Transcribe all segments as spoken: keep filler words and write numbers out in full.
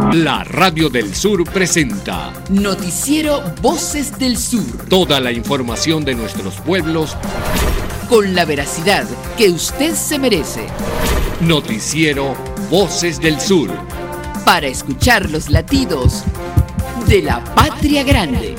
La Radio del Sur presenta Noticiero Voces del Sur. Toda la información de nuestros pueblos con la veracidad que usted se merece. Noticiero Voces del Sur. Para escuchar los latidos de la patria grande.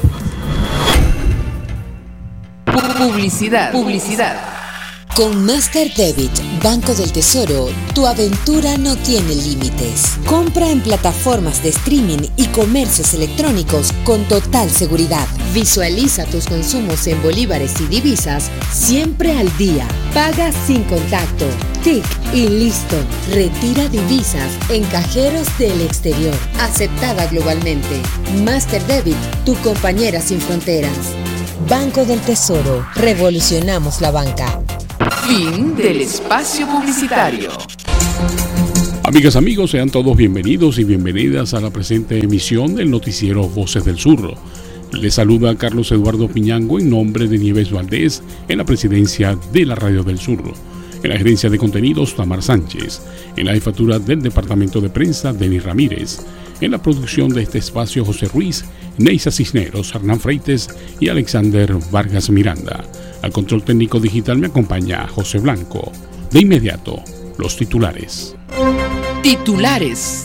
Publicidad. Publicidad. Con Master Debit, Banco del Tesoro, tu aventura no tiene límites. Compra en plataformas de streaming y comercios electrónicos con total seguridad. Visualiza tus consumos en bolívares y divisas siempre al día. Paga sin contacto. Tic y listo. Retira divisas en cajeros del exterior. Aceptada globalmente. Master Debit, tu compañera sin fronteras. Banco del Tesoro. Revolucionamos la banca. Fin del espacio publicitario. Amigas, amigos, sean todos bienvenidos y bienvenidas a la presente emisión del noticiero Voces del Sur. Les saluda Carlos Eduardo Piñango en nombre de Nieves Valdés en la presidencia de la Radio del Sur. En la gerencia de contenidos, Tamar Sánchez. En la jefatura del departamento de prensa, Denis Ramírez. En la producción de este espacio, José Ruiz, Neisa Cisneros, Hernán Freites y Alexander Vargas Miranda. Al control técnico digital me acompaña José Blanco. De inmediato, los titulares. Titulares.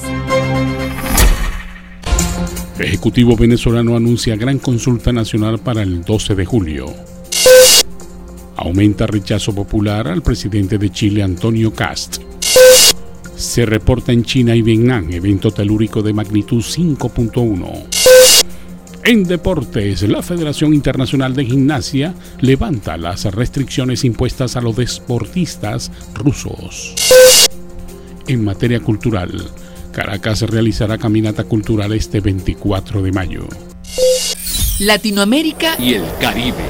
Ejecutivo venezolano anuncia gran consulta nacional para el doce de julio. Aumenta rechazo popular al presidente de Chile, Antonio Kast. Se reporta en China y Vietnam evento telúrico de magnitud cinco punto uno. En deportes, la Federación Internacional de Gimnasia levanta las restricciones impuestas a los deportistas rusos. En materia cultural, Caracas realizará caminata cultural este veinticuatro de mayo. Latinoamérica y el Caribe.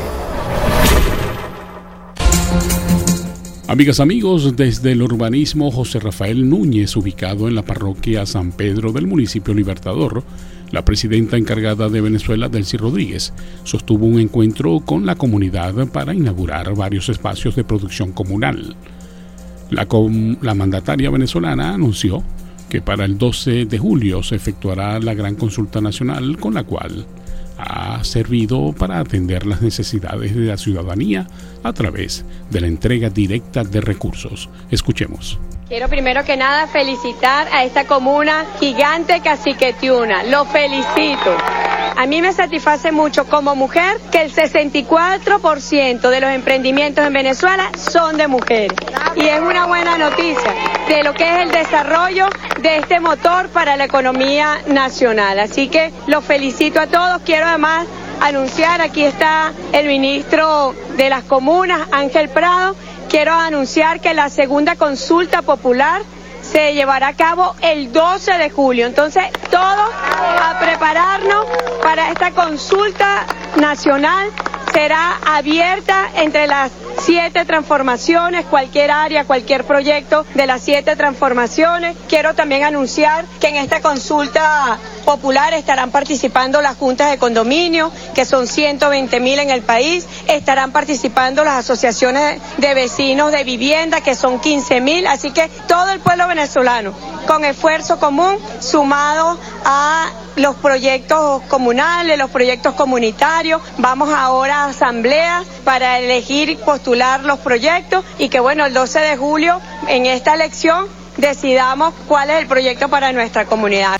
Amigas, amigos, desde el urbanismo José Rafael Núñez, ubicado en la parroquia San Pedro del municipio Libertador, la presidenta encargada de Venezuela, Delcy Rodríguez, sostuvo un encuentro con la comunidad para inaugurar varios espacios de producción comunal. La, com- la mandataria venezolana anunció que para el doce de julio se efectuará la gran consulta nacional, con la cual ha servido para atender las necesidades de la ciudadanía a través de la entrega directa de recursos. Escuchemos. Quiero primero que nada felicitar a esta comuna gigante Caciquetiuna. Lo felicito. A mí me satisface mucho como mujer que el sesenta y cuatro por ciento de los emprendimientos en Venezuela son de mujeres. Y es una buena noticia de lo que es el desarrollo de este motor para la economía nacional. Así que los felicito a todos. Quiero además anunciar, aquí está el ministro de las comunas, Ángel Prado. Quiero anunciar que la segunda consulta popular se llevará a cabo el doce de julio. Entonces, todos a prepararnos para esta consulta nacional. Será abierta entre las siete transformaciones, cualquier área, cualquier proyecto de las siete transformaciones. Quiero también anunciar que en esta consulta popular estarán participando las juntas de condominio, que son ciento veinte mil en el país. Estarán participando las asociaciones de vecinos de vivienda, que son quince mil. Así que todo el pueblo venezolano, con esfuerzo común, sumado a los proyectos comunales, los proyectos comunitarios. Vamos ahora a asambleas para elegir y postular los proyectos y que bueno, el doce de julio en esta elección decidamos cuál es el proyecto para nuestra comunidad.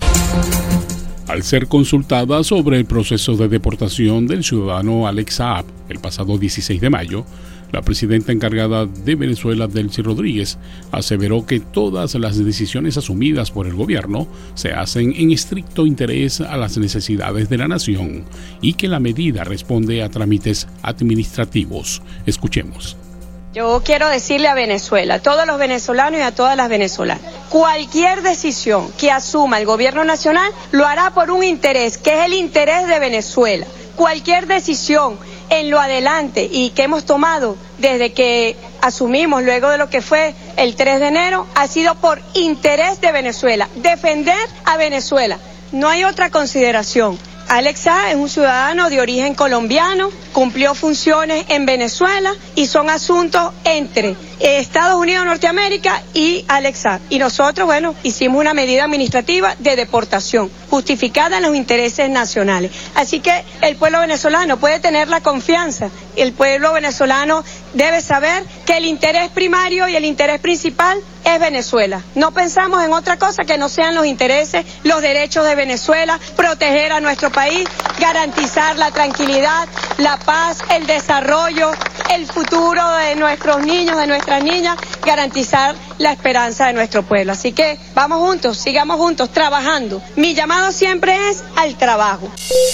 Al ser consultada sobre el proceso de deportación del ciudadano Alex Saab el pasado dieciséis de mayo, la presidenta encargada de Venezuela, Delcy Rodríguez, aseveró que todas las decisiones asumidas por el gobierno se hacen en estricto interés a las necesidades de la nación y que la medida responde a trámites administrativos. Escuchemos. Yo quiero decirle a Venezuela, a todos los venezolanos y a todas las venezolanas, cualquier decisión que asuma el gobierno nacional lo hará por un interés, que es el interés de Venezuela. Cualquier decisión en lo adelante y que hemos tomado desde que asumimos luego de lo que fue el tres de enero ha sido por interés de Venezuela, defender a Venezuela. No hay otra consideración. Alex Saab es un ciudadano de origen colombiano, cumplió funciones en Venezuela y son asuntos entre Estados Unidos de Norteamérica y Alex Saab. Y nosotros, bueno, hicimos una medida administrativa de deportación, justificada en los intereses nacionales. Así que el pueblo venezolano puede tener la confianza, el pueblo venezolano debe saber que el interés primario y el interés principal es Venezuela. No pensamos en otra cosa que no sean los intereses, los derechos de Venezuela, proteger a nuestro país, garantizar la tranquilidad, la paz, el desarrollo, el futuro de nuestros niños, de nuestras niñas, garantizar la esperanza de nuestro pueblo. Así que vamos juntos, sigamos juntos, trabajando. Mi llamado siempre es al trabajo.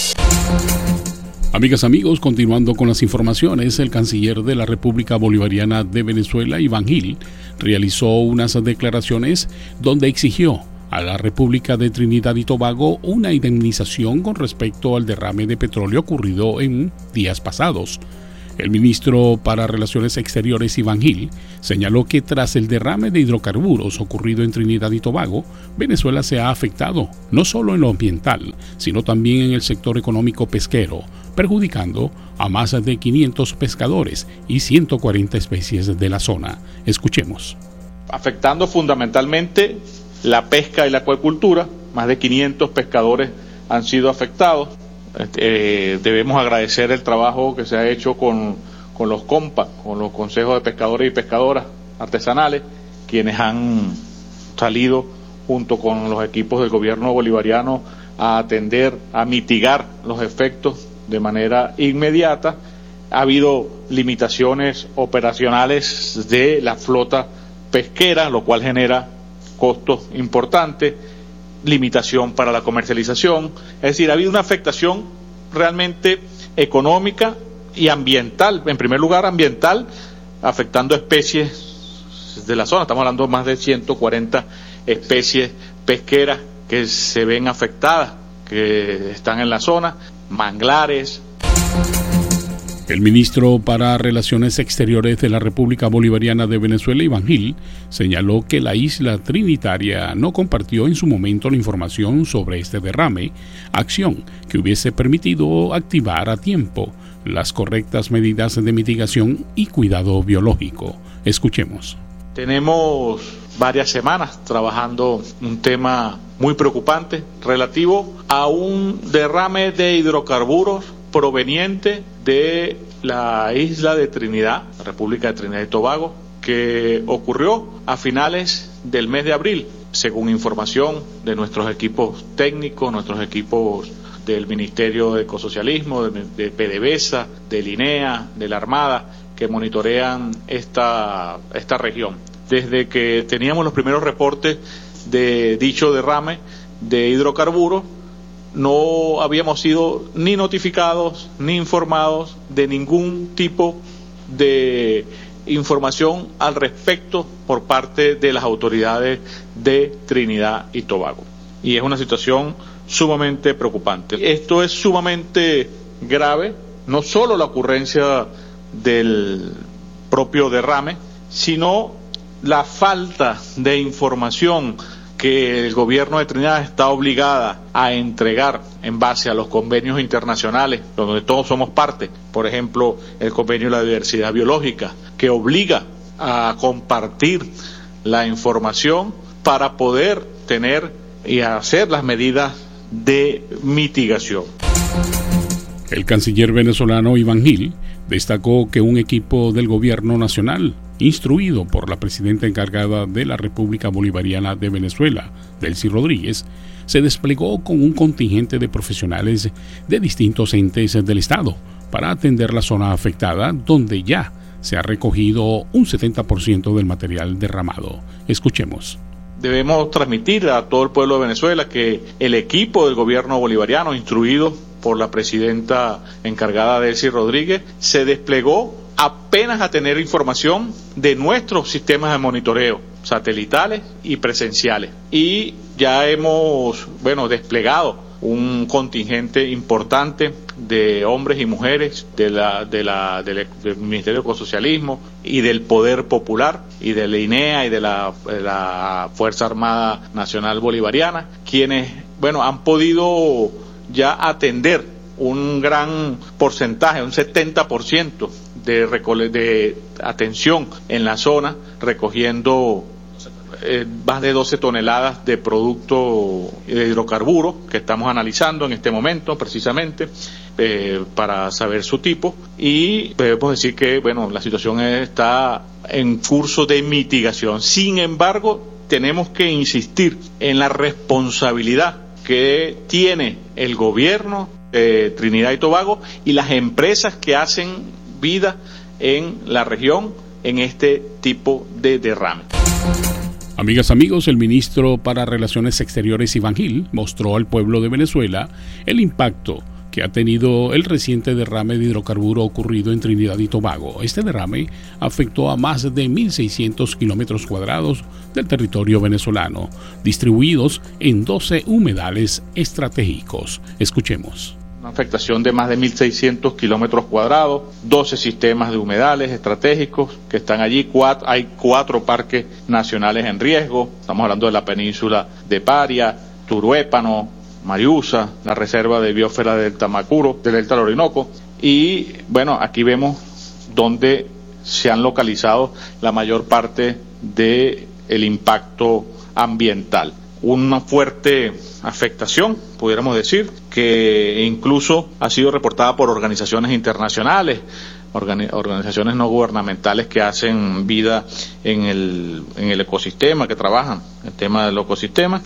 Amigas, amigos, continuando con las informaciones, el canciller de la República Bolivariana de Venezuela, Iván Gil, realizó unas declaraciones donde exigió a la República de Trinidad y Tobago una indemnización con respecto al derrame de petróleo ocurrido en días pasados. El ministro para Relaciones Exteriores, Iván Gil, señaló que tras el derrame de hidrocarburos ocurrido en Trinidad y Tobago, Venezuela se ha afectado no solo en lo ambiental, sino también en el sector económico pesquero, perjudicando a más de quinientos pescadores y ciento cuarenta especies de la zona. Escuchemos. Afectando fundamentalmente la pesca y la acuicultura, más de quinientos pescadores han sido afectados. Eh, debemos agradecer el trabajo que se ha hecho con, con los COMPA, con los consejos de pescadores y pescadoras artesanales, quienes han salido junto con los equipos del gobierno bolivariano a atender, a mitigar los efectos de manera inmediata. Ha habido limitaciones operacionales de la flota pesquera, lo cual genera costos importantes, limitación para la comercialización, es decir, ha habido una afectación realmente económica y ambiental, en primer lugar ambiental, afectando especies de la zona. Estamos hablando de más de ciento cuarenta especies pesqueras que se ven afectadas, que están en la zona, manglares. El ministro para Relaciones Exteriores de la República Bolivariana de Venezuela, Iván Gil, señaló que la isla trinitaria no compartió en su momento la información sobre este derrame, acción que hubiese permitido activar a tiempo las correctas medidas de mitigación y cuidado biológico. Escuchemos. Tenemos varias semanas trabajando un tema muy preocupante relativo a un derrame de hidrocarburos proveniente de la isla de Trinidad, la República de Trinidad y Tobago, que ocurrió a finales del mes de abril, según información de nuestros equipos técnicos, nuestros equipos del Ministerio de Ecosocialismo, de, de PDVSA, del INEA, de la Armada, que monitorean esta, esta región. Desde que teníamos los primeros reportes de dicho derrame de hidrocarburos, no habíamos sido ni notificados ni informados de ningún tipo de información al respecto por parte de las autoridades de Trinidad y Tobago. Y es una situación sumamente preocupante. Esto es sumamente grave, no solo la ocurrencia del propio derrame, sino la falta de información que el gobierno de Trinidad está obligada a entregar en base a los convenios internacionales, donde todos somos parte. Por ejemplo, el convenio de la diversidad biológica, que obliga a compartir la información para poder tener y hacer las medidas de mitigación. El canciller venezolano Iván Gil destacó que un equipo del gobierno nacional, instruido por la presidenta encargada de la República Bolivariana de Venezuela, Delcy Rodríguez, se desplegó con un contingente de profesionales de distintos entes del Estado para atender la zona afectada, donde ya se ha recogido un setenta por ciento del material derramado. Escuchemos. Debemos transmitir a todo el pueblo de Venezuela que el equipo del gobierno bolivariano, instruido por la presidenta encargada Delcy Rodríguez, se desplegó apenas a tener información de nuestros sistemas de monitoreo satelitales y presenciales. Y ya hemos, bueno, desplegado un contingente importante de hombres y mujeres de la, de la, del, del Ministerio de Ecosocialismo y del Poder Popular y de la INEA y de la, de la Fuerza Armada Nacional Bolivariana, quienes, bueno, han podido ya atender un gran porcentaje, un setenta por ciento de, recole- de atención en la zona, recogiendo eh, más de doce toneladas de producto de hidrocarburos que estamos analizando en este momento precisamente eh, para saber su tipo, y debemos decir que bueno, la situación está en curso de mitigación. Sin embargo, tenemos que insistir en la responsabilidad que tiene el gobierno de Trinidad y Tobago y las empresas que hacen vida en la región en este tipo de derrame. Amigas, amigos, el ministro para Relaciones Exteriores, Iván Gil, mostró al pueblo de Venezuela el impacto que ha tenido el reciente derrame de hidrocarburo ocurrido en Trinidad y Tobago. Este derrame afectó a más de mil seiscientos kilómetros cuadrados del territorio venezolano, distribuidos en doce humedales estratégicos. Escuchemos. Una afectación de más de mil seiscientos kilómetros cuadrados, doce sistemas de humedales estratégicos que están allí, cuatro, hay cuatro parques nacionales en riesgo, estamos hablando de la península de Paria, Turuépano, Mariusa, la reserva de biosfera del Tamacuro, del Delta del Orinoco, y bueno, aquí vemos donde se han localizado la mayor parte del impacto ambiental. Una fuerte afectación, pudiéramos decir, que incluso ha sido reportada por organizaciones internacionales, organi- organizaciones no gubernamentales que hacen vida en el, en el ecosistema, que trabajan en el tema del ecosistema,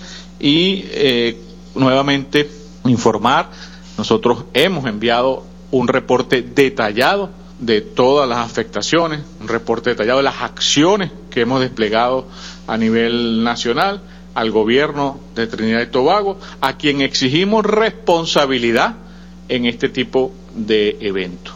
y eh, nuevamente informar, nosotros hemos enviado un reporte detallado de todas las afectaciones, un reporte detallado de las acciones que hemos desplegado a nivel nacional al gobierno de Trinidad y Tobago, a quien exigimos responsabilidad en este tipo de eventos.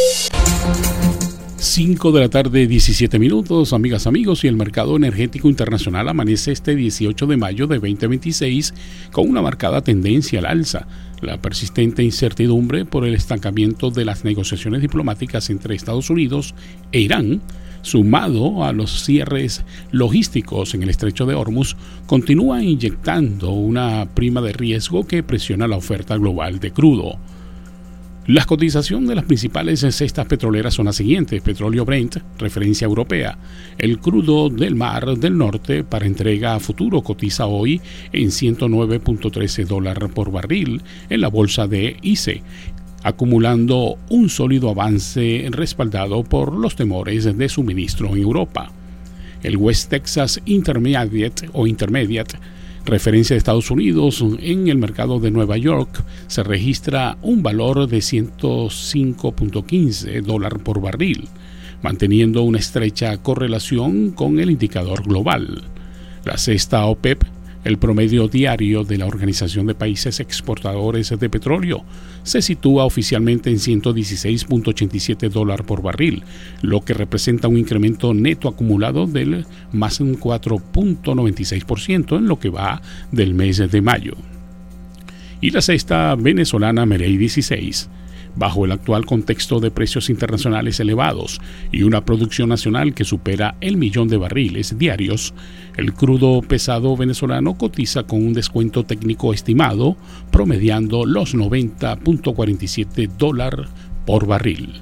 cinco de la tarde, diecisiete minutos, amigas, amigos, y el mercado energético internacional amanece este dieciocho de mayo de veinte veintiséis con una marcada tendencia al alza. La persistente incertidumbre por el estancamiento de las negociaciones diplomáticas entre Estados Unidos e Irán, sumado a los cierres logísticos en el estrecho de Hormuz, continúa inyectando una prima de riesgo que presiona la oferta global de crudo. La cotización de las principales cestas petroleras son las siguientes: petróleo Brent, referencia europea. El crudo del Mar del Norte para entrega a futuro cotiza hoy en ciento nueve punto trece dólares por barril en la bolsa de I C E, acumulando un sólido avance respaldado por los temores de suministro en Europa. El West Texas Intermediate o Intermediate, referencia de Estados Unidos, en el mercado de Nueva York se registra un valor de ciento cinco punto quince dólares por barril, manteniendo una estrecha correlación con el indicador global. La cesta OPEP, el promedio diario de la Organización de Países Exportadores de Petróleo, se sitúa oficialmente en ciento dieciséis punto ochenta y siete dólares por barril, lo que representa un incremento neto acumulado del más un cuatro punto noventa y seis por ciento en lo que va del mes de mayo. Y la cesta venezolana Merey dieciséis, bajo el actual contexto de precios internacionales elevados y una producción nacional que supera el millón de barriles diarios, el crudo pesado venezolano cotiza con un descuento técnico estimado, promediando los noventa punto cuarenta y siete dólares por barril.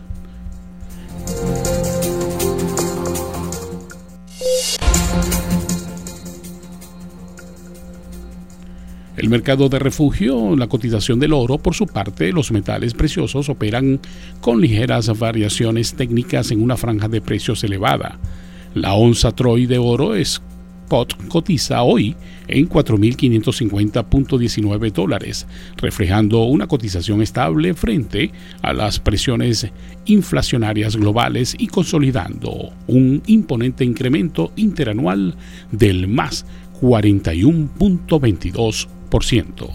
El mercado de refugio, la cotización del oro, por su parte, los metales preciosos operan con ligeras variaciones técnicas en una franja de precios elevada. La onza Troy de oro spot cotiza hoy en cuatro mil quinientos cincuenta punto diecinueve dólares, reflejando una cotización estable frente a las presiones inflacionarias globales y consolidando un imponente incremento interanual del más cuarenta y uno punto veintidós por ciento.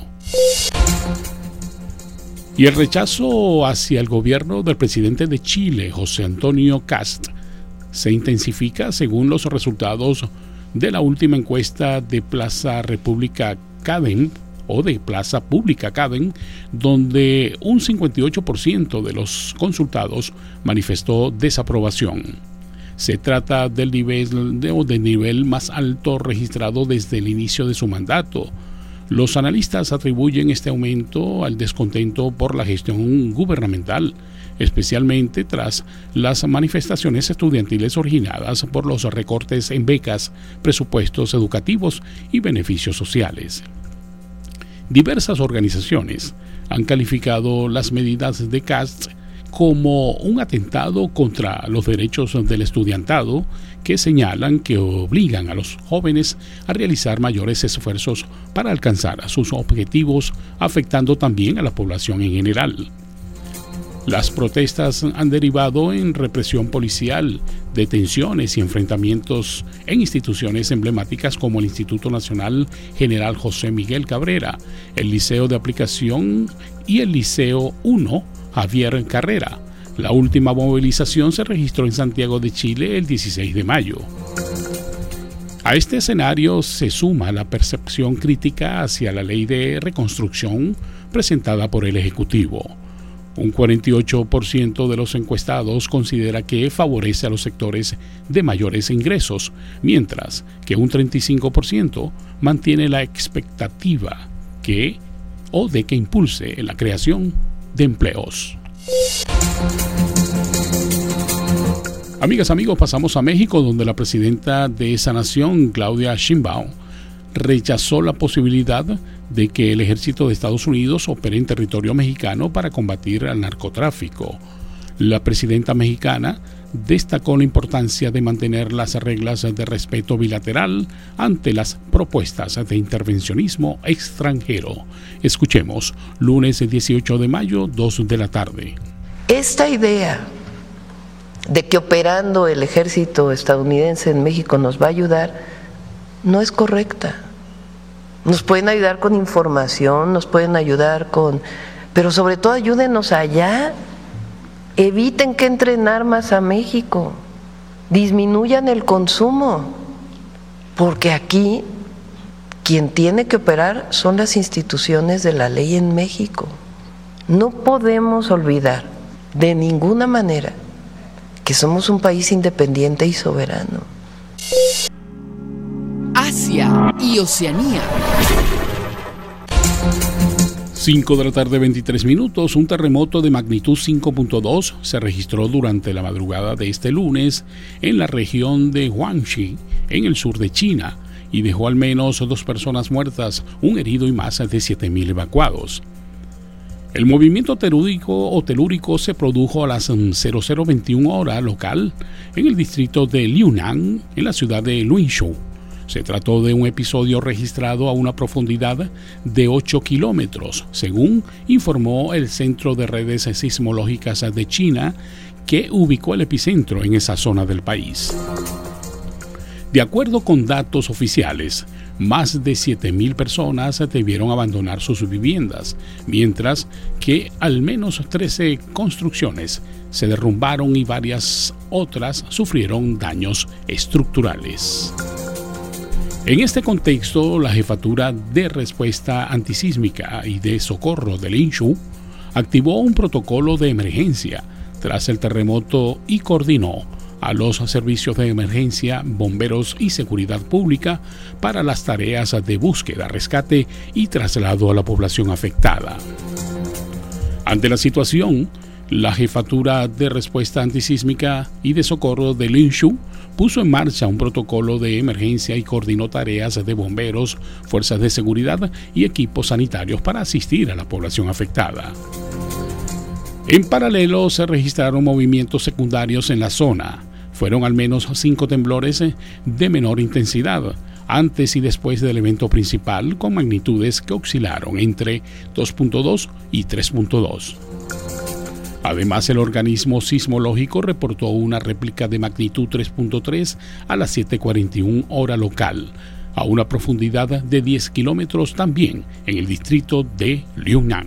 Y el rechazo hacia el gobierno del presidente de Chile, José Antonio Kast, se intensifica según los resultados de la última encuesta de Plaza República Cadem o de Plaza Pública Cadem, donde un cincuenta y ocho por ciento de los consultados manifestó desaprobación. Se trata del nivel, de, del nivel más alto registrado desde el inicio de su mandato, Los analistas atribuyen este aumento al descontento por la gestión gubernamental, especialmente tras las manifestaciones estudiantiles originadas por los recortes en becas, presupuestos educativos y beneficios sociales. Diversas organizaciones han calificado las medidas de Kast como un atentado contra los derechos del estudiantado, que señalan que obligan a los jóvenes a realizar mayores esfuerzos para alcanzar sus objetivos, afectando también a la población en general. Las protestas han derivado en represión policial, detenciones y enfrentamientos en instituciones emblemáticas como el Instituto Nacional General José Miguel Cabrera, el Liceo de Aplicación y el Liceo uno Javier Carrera. La última movilización se registró en Santiago de Chile el dieciséis de mayo. A este escenario se suma la percepción crítica hacia la ley de reconstrucción presentada por el Ejecutivo. Un cuarenta y ocho por ciento de los encuestados considera que favorece a los sectores de mayores ingresos, mientras que un treinta y cinco por ciento mantiene la expectativa que o de que impulse la creación de empleos. Amigas, amigos, pasamos a México, donde la presidenta de esa nación, Claudia Sheinbaum, rechazó la posibilidad de que el ejército de Estados Unidos opere en territorio mexicano para combatir al narcotráfico. La presidenta mexicana destacó la importancia de mantener las reglas de respeto bilateral ante las propuestas de intervencionismo extranjero. Escuchemos, lunes dieciocho de mayo, dos de la tarde. Esta idea de que operando el ejército estadounidense en México nos va a ayudar no es correcta. Nos pueden ayudar con información, nos pueden ayudar con... pero sobre todo ayúdenos allá. Eviten que entren armas a México, disminuyan el consumo, porque aquí quien tiene que operar son las instituciones de la ley en México. No podemos olvidar de ninguna manera que somos un país independiente y soberano. Asia y Oceanía. cinco de la tarde, veintitrés minutos. Un terremoto de magnitud cinco punto dos se registró durante la madrugada de este lunes en la región de Guangxi, en el sur de China, y dejó al menos dos personas muertas, un herido y más de siete mil evacuados. El movimiento telúrico o telúrico se produjo a las cero cero veintiuna hora local en el distrito de Liunan, en la ciudad de Luizhou. Se trató de un episodio registrado a una profundidad de ocho kilómetros, según informó el Centro de Redes Sismológicas de China, que ubicó el epicentro en esa zona del país. De acuerdo con datos oficiales, más de siete mil personas debieron abandonar sus viviendas, mientras que al menos trece construcciones se derrumbaron y varias otras sufrieron daños estructurales. En este contexto, la Jefatura de Respuesta Antisísmica y de Socorro de Linshu activó un protocolo de emergencia tras el terremoto y coordinó a los servicios de emergencia, bomberos y seguridad pública para las tareas de búsqueda, rescate y traslado a la población afectada. Ante la situación, la Jefatura de Respuesta Antisísmica y de Socorro de Linshu puso en marcha un protocolo de emergencia y coordinó tareas de bomberos, fuerzas de seguridad y equipos sanitarios para asistir a la población afectada. En paralelo, se registraron movimientos secundarios en la zona. Fueron al menos cinco temblores de menor intensidad, antes y después del evento principal, con magnitudes que oscilaron entre dos punto dos y tres punto dos. Además, el organismo sismológico reportó una réplica de magnitud tres punto tres a las siete cuarenta y una hora local, a una profundidad de diez kilómetros también en el distrito de Liunan.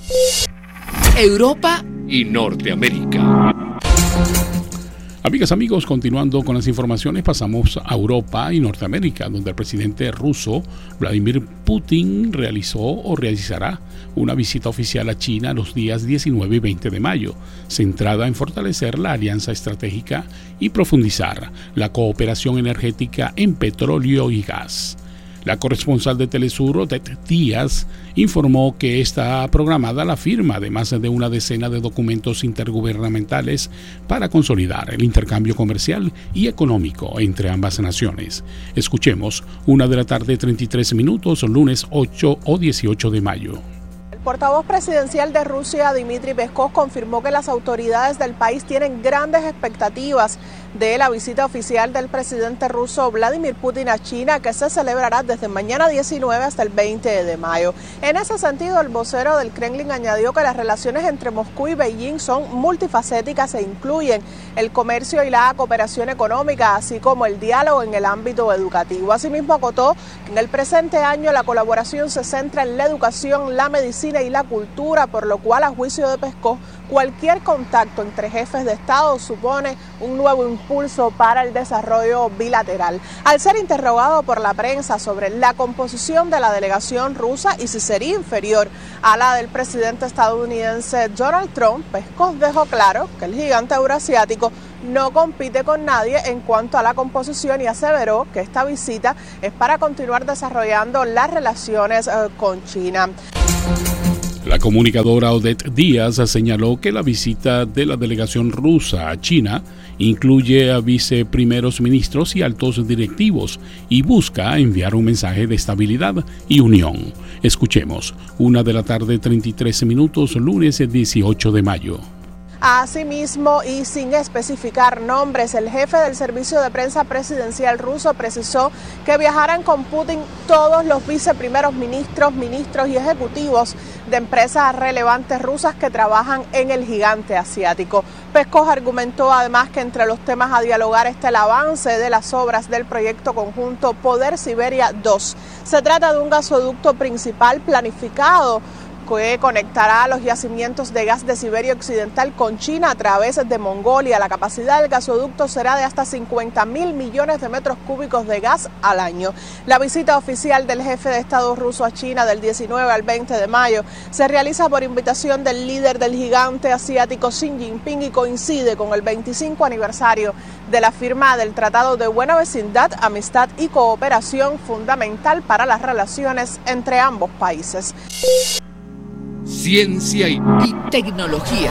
Europa y Norteamérica. Amigas, amigos, continuando con las informaciones, pasamos a Europa y Norteamérica, donde el presidente ruso Vladimir Putin realizó o realizará una visita oficial a China los días diecinueve y veinte de mayo, centrada en fortalecer la alianza estratégica y profundizar la cooperación energética en petróleo y gas. La corresponsal de Telesur, Odette Díaz, informó que está programada la firma de más de una decena de documentos intergubernamentales para consolidar el intercambio comercial y económico entre ambas naciones. Escuchemos, una de la tarde, treinta y tres minutos, lunes ocho o dieciocho de mayo. El portavoz presidencial de Rusia, Dmitry Peskov, confirmó que las autoridades del país tienen grandes expectativas de la visita oficial del presidente ruso Vladimir Putin a China, que se celebrará desde mañana diecinueve hasta el veinte de mayo. En ese sentido, el vocero del Kremlin añadió que las relaciones entre Moscú y Beijing son multifacéticas e incluyen el comercio y la cooperación económica, así como el diálogo en el ámbito educativo. Asimismo, acotó que en el presente año la colaboración se centra en la educación, la medicina y la cultura, por lo cual, a juicio de Peskov, cualquier contacto entre jefes de Estado supone un nuevo impulso para el desarrollo bilateral. Al ser interrogado por la prensa sobre la composición de la delegación rusa y si sería inferior a la del presidente estadounidense Donald Trump, Peskov dejó claro que el gigante eurasiático no compite con nadie en cuanto a la composición y aseveró que esta visita es para continuar desarrollando las relaciones eh, con China. La comunicadora Odette Díaz señaló que la visita de la delegación rusa a China incluye a viceprimeros ministros y altos directivos y busca enviar un mensaje de estabilidad y unión. Escuchemos, una de la tarde, treinta y tres minutos, lunes dieciocho de mayo. Asimismo, y sin especificar nombres, el jefe del servicio de prensa presidencial ruso precisó que viajarán con Putin todos los viceprimeros ministros, ministros y ejecutivos de empresas relevantes rusas que trabajan en el gigante asiático. Peskov argumentó además que entre los temas a dialogar está el avance de las obras del proyecto conjunto Poder Siberia dos. Se trata de un gasoducto principal planificado que conectará a los yacimientos de gas de Siberia Occidental con China a través de Mongolia. La capacidad del gasoducto será de hasta cincuenta mil millones de metros cúbicos de gas al año. La visita oficial del jefe de Estado ruso a China del diecinueve al veinte de mayo se realiza por invitación del líder del gigante asiático Xi Jinping y coincide con el veinticinco aniversario de la firma del Tratado de Buena Vecindad, Amistad y Cooperación, fundamental para las relaciones entre ambos países. Ciencia y, y tecnología.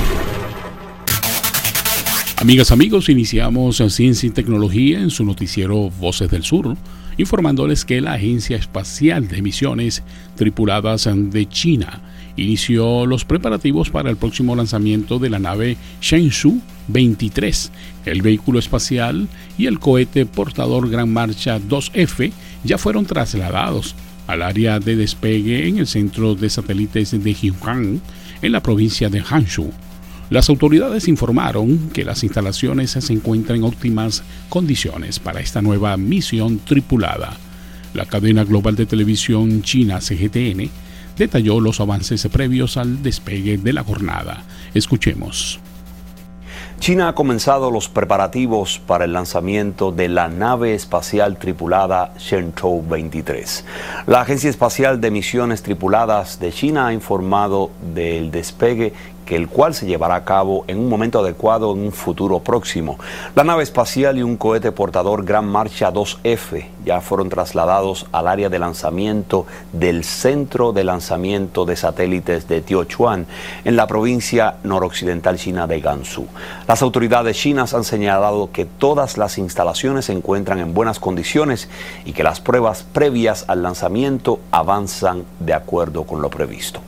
Amigas, amigos, iniciamos Ciencia y Tecnología en su noticiero Voces del Sur, informándoles que la Agencia Espacial de Misiones Tripuladas de China inició los preparativos para el próximo lanzamiento de la nave Shenzhou veintitrés. El vehículo espacial y el cohete portador Gran Marcha dos F ya fueron trasladados al área de despegue en el centro de satélites de Jiuquan, en la provincia de Hangzhou. Las autoridades informaron que las instalaciones se encuentran en óptimas condiciones para esta nueva misión tripulada. La cadena global de televisión china C G T N detalló los avances previos al despegue de la jornada. Escuchemos. China ha comenzado los preparativos para el lanzamiento de la nave espacial tripulada Shenzhou veintitrés. La Agencia Espacial de Misiones Tripuladas de China ha informado del despegue, que el cual se llevará a cabo en un momento adecuado en un futuro próximo. La nave espacial y un cohete portador Gran Marcha dos F ya fueron trasladados al área de lanzamiento del Centro de Lanzamiento de Satélites de Tiochuan, en la provincia noroccidental china de Gansu. Las autoridades chinas han señalado que todas las instalaciones se encuentran en buenas condiciones y que las pruebas previas al lanzamiento avanzan de acuerdo con lo previsto.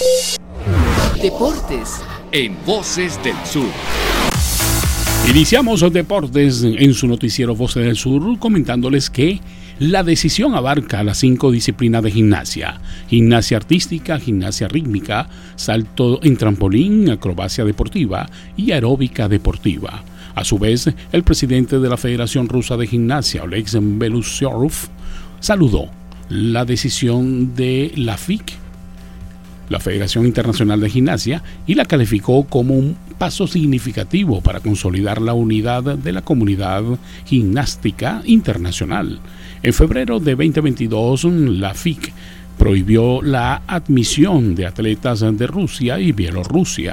Deportes en Voces del Sur. Iniciamos los deportes en su noticiero Voces del Sur comentándoles que la decisión abarca las cinco disciplinas de gimnasia: gimnasia artística, gimnasia rítmica, salto en trampolín, acrobacia deportiva y aeróbica deportiva. A su vez, el presidente de la Federación Rusa de Gimnasia, Oleg Belousov, saludó la decisión de la F I C, la Federación Internacional de Gimnasia, y la calificó como un paso significativo para consolidar la unidad de la comunidad gimnástica internacional. En febrero de veinte veintidós, la F I C prohibió la admisión de atletas de Rusia y Bielorrusia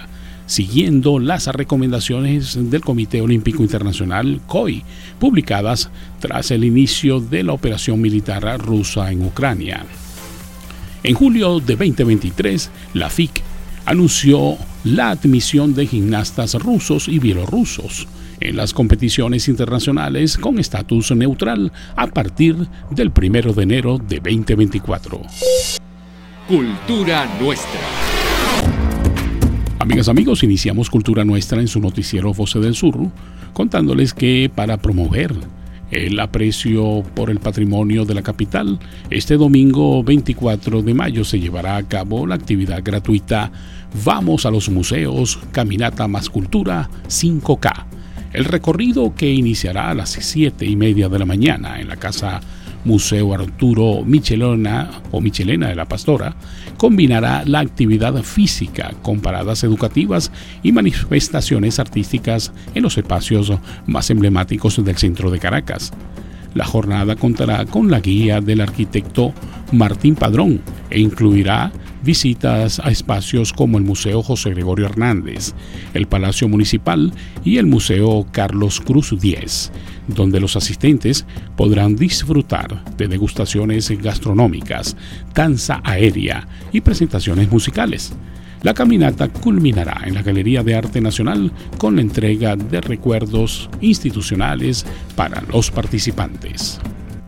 siguiendo las recomendaciones del Comité Olímpico Internacional C O I, publicadas tras el inicio de la operación militar rusa en Ucrania. En julio de veinte veintitrés, la F I C anunció la admisión de gimnastas rusos y bielorrusos en las competiciones internacionales con estatus neutral a partir del primero de enero de veinte veinticuatro. Cultura Nuestra. Amigas, amigos, iniciamos Cultura Nuestra en su noticiero Voces del Sur, contándoles que para promover el aprecio por el patrimonio de la capital, este domingo veinticuatro de mayo se llevará a cabo la actividad gratuita Vamos a los Museos, Caminata más Cultura cinco K. El recorrido, que iniciará a las siete y media de la mañana en la Casa Museo Arturo Michelena o Michelena de la Pastora, combinará la actividad física con paradas educativas y manifestaciones artísticas en los espacios más emblemáticos del centro de Caracas. La jornada contará con la guía del arquitecto Martín Padrón e incluirá visitas a espacios como el Museo José Gregorio Hernández, el Palacio Municipal y el Museo Carlos Cruz diez, donde los asistentes podrán disfrutar de degustaciones gastronómicas, danza aérea y presentaciones musicales. La caminata culminará en la Galería de Arte Nacional con la entrega de recuerdos institucionales para los participantes.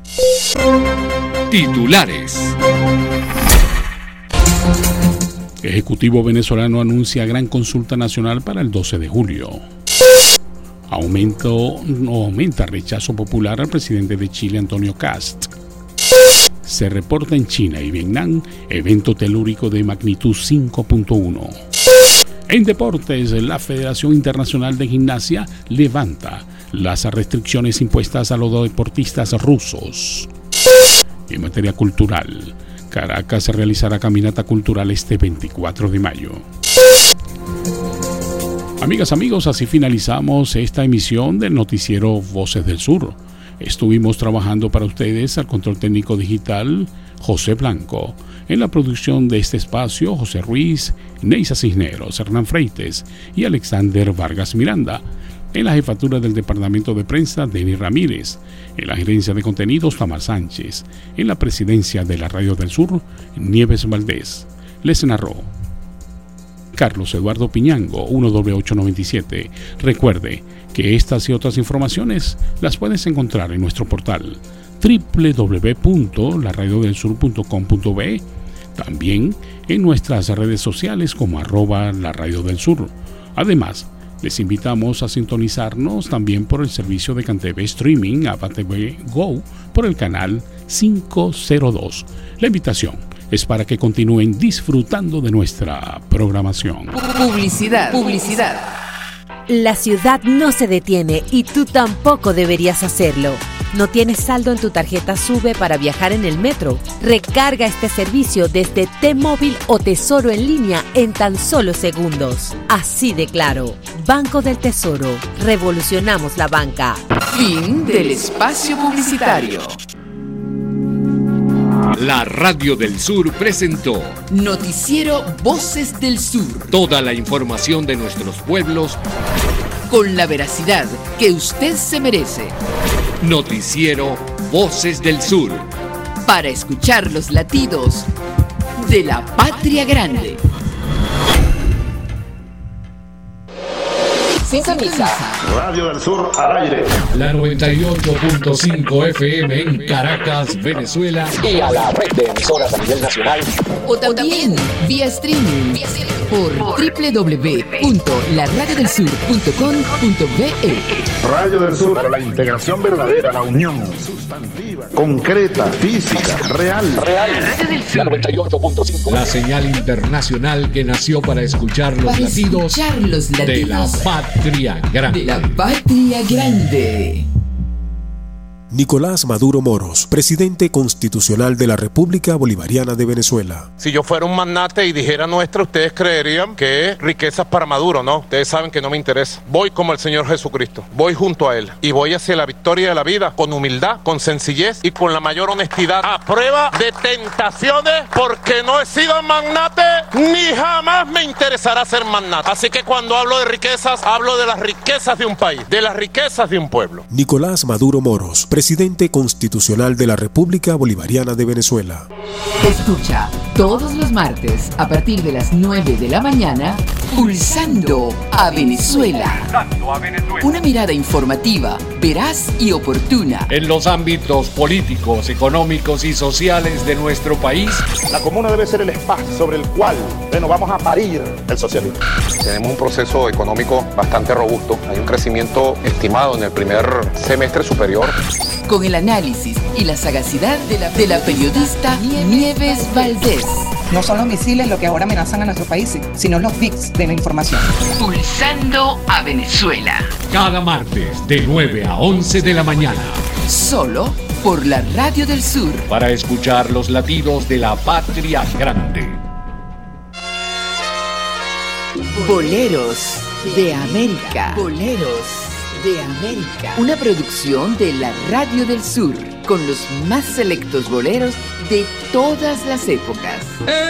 Titulares. Ejecutivo venezolano anuncia gran consulta nacional para el doce de julio. Aumento, no aumenta rechazo popular al presidente de Chile, Antonio Kast. Se reporta en China y Vietnam evento telúrico de magnitud cinco punto uno. En deportes, la Federación Internacional de Gimnasia levanta las restricciones impuestas a los deportistas rusos. En materia cultural, Caracas se realizará caminata cultural este veinticuatro de mayo. Amigas, amigos, así finalizamos esta emisión del noticiero Voces del Sur. Estuvimos trabajando para ustedes al control técnico digital José Blanco. En la producción de este espacio, José Ruiz, Neisa Cisneros, Hernán Freites y Alexander Vargas Miranda. En la jefatura del departamento de prensa, Denis Ramírez. En la gerencia de contenidos, Tamar Sánchez. En la presidencia de la Radio del Sur, Nieves Valdés. Les narró Carlos Eduardo Piñango, uno doble ocho noventa y siete. Recuerde que estas y otras informaciones las puedes encontrar en nuestro portal doble u doble u doble u punto la radio del sur punto com punto be, también en nuestras redes sociales como arroba la radio del sur. Además, les invitamos a sintonizarnos también por el servicio de CanTV Streaming A B A T V Go por el canal quinientos dos. La invitación es para que continúen disfrutando de nuestra programación. Publicidad, publicidad. La ciudad no se detiene y tú tampoco deberías hacerlo. ¿No tienes saldo en tu tarjeta SUBE para viajar en el metro? Recarga este servicio desde T-Móvil o Tesoro en línea en tan solo segundos. Así de claro. Banco del Tesoro. Revolucionamos la banca. Fin del espacio publicitario. La Radio del Sur presentó Noticiero Voces del Sur. Toda la información de nuestros pueblos con la veracidad que usted se merece. Noticiero Voces del Sur. Para escuchar los latidos de la patria grande. Sintoniza Radio del Sur al aire. La noventa y ocho punto cinco F M en Caracas, Venezuela. Y a la red de emisoras a nivel nacional. O también vía streaming por doble u doble u doble u punto la radio del sur punto com punto be. Radio del Sur, para la integración verdadera, la unión sustantiva, concreta, física, real. Real. Radio del Sur. La noventa y ocho punto cinco. La señal internacional que nació para escuchar los, para latidos, escuchar los latidos de la patria grande. De la patria grande. Nicolás Maduro Moros, presidente constitucional de la República Bolivariana de Venezuela. Si yo fuera un magnate y dijera nuestra, ustedes creerían que es riquezas para Maduro, ¿no? Ustedes saben que no me interesa. Voy como el Señor Jesucristo, voy junto a Él y voy hacia la victoria de la vida con humildad, con sencillez y con la mayor honestidad, a prueba de tentaciones, porque no he sido magnate ni jamás me interesará ser magnate. Así que cuando hablo de riquezas, hablo de las riquezas de un país, de las riquezas de un pueblo. Nicolás Maduro Moros, presidente constitucional de la República Bolivariana de Venezuela. Escucha todos los martes a partir de las nueve de la mañana, Pulsando a Venezuela. Pulsando a Venezuela. Una mirada informativa, veraz y oportuna en los ámbitos políticos, económicos y sociales de nuestro país. La comuna debe ser el espacio sobre el cual, bueno, vamos a parir el socialismo. Tenemos un proceso económico bastante robusto. Hay un crecimiento estimado en el primer semestre superior. Con el análisis y la sagacidad de la, de la periodista Nieves Valdés. No son los misiles lo que ahora amenazan a nuestro país, sino los B I Cs de la información. Pulsando a Venezuela. Cada martes de nueve a once de la mañana. Solo por la Radio del Sur. Para escuchar los latidos de la patria grande. Boleros de América. Boleros de América. Una producción de la Radio del Sur con los más selectos boleros de todas las épocas.